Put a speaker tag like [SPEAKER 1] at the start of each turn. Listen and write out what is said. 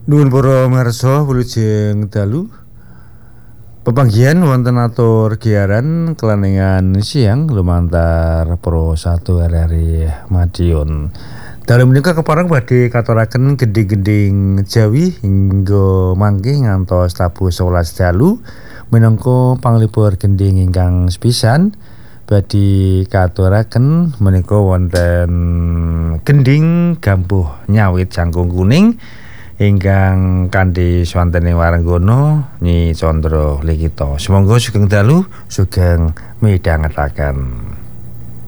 [SPEAKER 1] Nuwun para ngarsa wilujeng dalu. Pepanggihan wonten atur giaran kelanengan siang lumantar pro 1 hari Madiun. Dalam menika kepareng badhe katuraken gending-gending Jawi hingga mangke ngantos tabuh 11 dalu minangka panglipur gending ingkang sepisan badhe katuraken menika wonten gending gambuh nyawit jangkung kuning ingkang kanthi swantening warenggono Nyi Candra Likita. Sumangga sugeng dalu, sugeng midhangetaken.